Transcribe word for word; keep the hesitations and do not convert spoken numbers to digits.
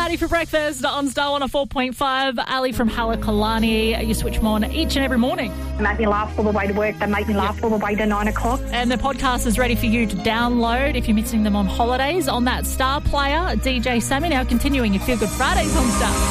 Maddie for breakfast on Star one oh four point five. Ali from Halakalani. You switch them on each and every morning. They make me laugh all the way to work. They make me laugh all the way to nine o'clock. And the podcast is ready for you to download if you're missing them on holidays on that Star player. D J Sammy now continuing your Feel Good Fridays on Star.